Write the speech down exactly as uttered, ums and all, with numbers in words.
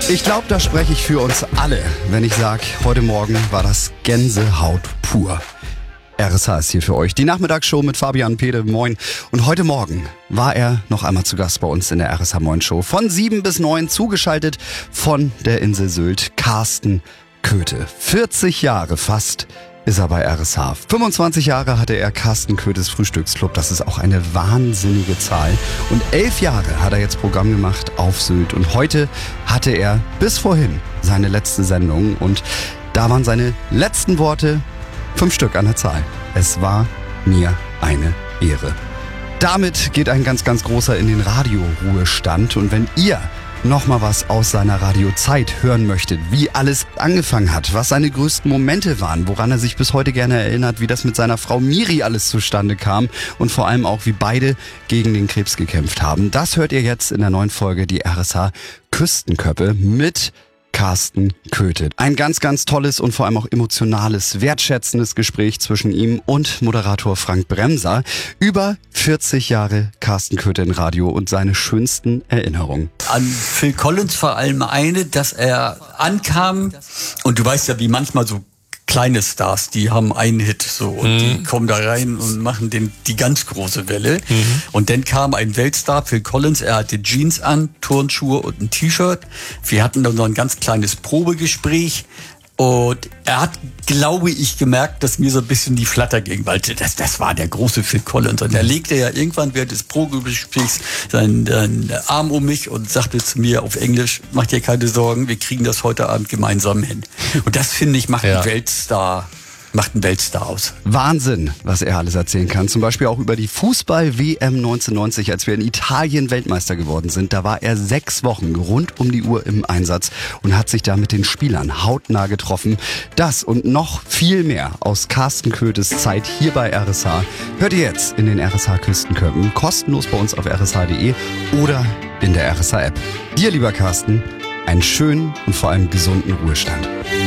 Ich glaube, da spreche ich für uns alle, wenn ich sage, heute Morgen war das Gänsehaut pur. R S H ist hier für euch. Die Nachmittagsshow mit Fabian Pede, moin. Und heute Morgen war er noch einmal zu Gast bei uns in der R S H Moin Show. Von sieben bis neun zugeschaltet von der Insel Sylt, Carsten Köthe. vierzig Jahre fast ist er bei R S H. fünfundzwanzig Jahre hatte er Carsten Köthes Frühstücksclub. Das ist auch eine wahnsinnige Zahl. Und elf Jahre hat er jetzt Programm gemacht auf Sylt. Und heute hatte er bis vorhin seine letzte Sendung. Und da waren seine letzten Worte fünf Stück an der Zahl. Es war mir eine Ehre. Damit geht ein ganz, ganz großer in den Radioruhestand. Und wenn ihr noch mal was aus seiner Radiozeit hören möchtet, wie alles angefangen hat, was seine größten Momente waren, woran er sich bis heute gerne erinnert, wie das mit seiner Frau Miri alles zustande kam und vor allem auch, wie beide gegen den Krebs gekämpft haben. Das hört ihr jetzt in der neuen Folge, die R S H Küstenköppe mit Carsten Köthe. Ein ganz, ganz tolles und vor allem auch emotionales, wertschätzendes Gespräch zwischen ihm und Moderator Frank Bremser über vierzig Jahre Carsten Köthe in Radio und seine schönsten Erinnerungen. An Phil Collins vor allem eine, dass er ankam und du weißt ja, wie manchmal so kleine Stars, die haben einen Hit so und mhm. die kommen da rein und machen den, die ganz große Welle. Mhm. Und dann kam ein Weltstar, Phil Collins, er hatte Jeans an, Turnschuhe und ein T-Shirt. Wir hatten dann noch ein ganz kleines Probegespräch und er hat, glaube ich, gemerkt, dass mir so ein bisschen die Flatter ging, weil das, das war der große Phil Collins. Und er legte ja irgendwann während des Probegesprächs seinen, seinen Arm um mich und sagte zu mir auf Englisch, mach dir keine Sorgen, wir kriegen das heute Abend gemeinsam hin. Und das, finde ich, macht ja. einen Weltstar. Macht einen Weltstar aus. Wahnsinn, was er alles erzählen kann. Zum Beispiel auch über die Fußball-W M neunzehnhundertneunzig, als wir in Italien Weltmeister geworden sind. Da war er sechs Wochen rund um die Uhr im Einsatz und hat sich da mit den Spielern hautnah getroffen. Das und noch viel mehr aus Carsten Köthes Zeit hier bei R S H hört ihr jetzt in den R S H Küstenköppen. Kostenlos bei uns auf r s h punkt d e oder in der R S H App. Dir, lieber Carsten, einen schönen und vor allem gesunden Ruhestand.